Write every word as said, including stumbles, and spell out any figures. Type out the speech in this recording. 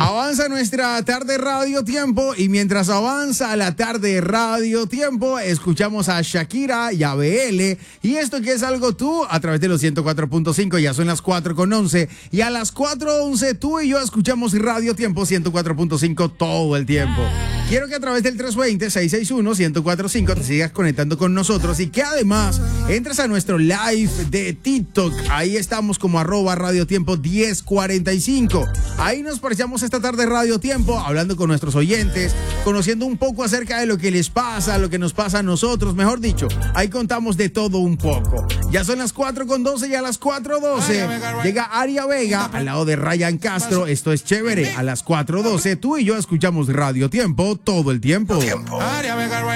Avanza nuestra tarde Radio Tiempo y mientras avanza la tarde Radio Tiempo, escuchamos a Shakira y a B L. Y esto que es algo tú a través de los ciento cuatro punto cinco, ya son las cuatro con once. Y a las cuatro once tú y yo escuchamos Radio Tiempo ciento cuatro punto cinco todo el tiempo. Quiero que a través del tres dos cero, seis seis uno, uno cero cuatro cinco te sigas conectando con nosotros y que además entres a nuestro live de TikTok. Ahí estamos como arroba Radio Tiempo diez cuarenta y cinco. Ahí nos parchamos esta tarde Radio Tiempo, hablando con nuestros oyentes, conociendo un poco acerca de lo que les pasa, lo que nos pasa a nosotros, mejor dicho. Ahí contamos de todo un poco. Ya son las cuatro con doce y a las cuatro doce llega Aria Vega al lado de Ryan Castro. Esto es chévere. A las cuatro doce tú y yo escuchamos Radio Tiempo todo el tiempo. tiempo.